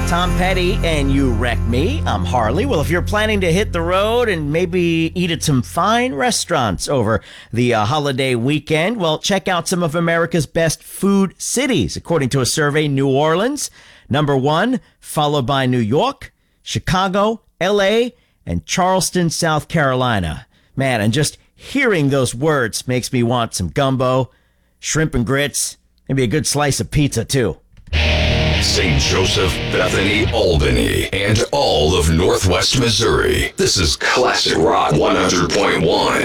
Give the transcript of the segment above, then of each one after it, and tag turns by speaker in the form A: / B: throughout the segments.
A: Tom Petty and You Wreck Me. I'm Harley. Well, if you're planning to hit the road and maybe eat at some fine restaurants over the holiday weekend, well, check out some of America's best food cities. According to a survey, New Orleans, number one, followed by New York, Chicago, LA, and Charleston, South Carolina. Man, and just hearing those words makes me want some gumbo, shrimp and grits, maybe a good slice of pizza, too.
B: St. Joseph, Bethany, Albany, and all of Northwest Missouri. This is Classic Rock 100.1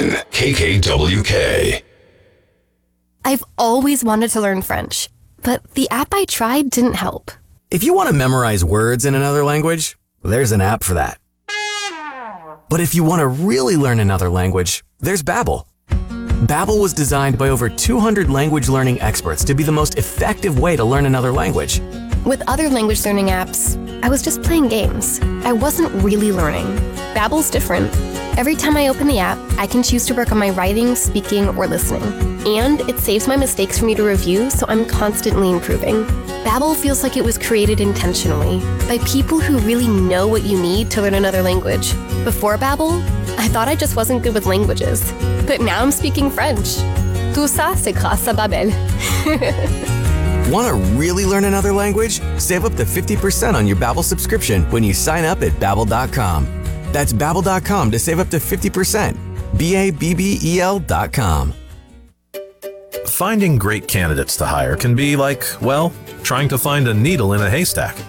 B: KKWK.
C: I've always wanted to learn French, but the app I tried didn't help.
D: If you want to memorize words in another language, there's an app for that. But if you want to really learn another language, there's Babbel. Babbel was designed by over 200 language learning experts to be the most effective way to learn another language.
C: With other language learning apps, I was just playing games. I wasn't really learning. Babbel's different. Every time I open the app, I can choose to work on my writing, speaking, or listening. And it saves my mistakes for me to review, so I'm constantly improving. Babbel feels like it was created intentionally by people who really know what you need to learn another language. Before Babbel, I thought I just wasn't good with languages. But now I'm speaking French. Tout ça, c'est grâce à Babbel.
D: Want to really learn another language? Save up to 50% on your Babbel subscription when you sign up at Babbel.com. That's Babbel.com to save up to 50%. Babbel.com.
E: Finding great candidates to hire can be like, well, trying to find a needle in a haystack.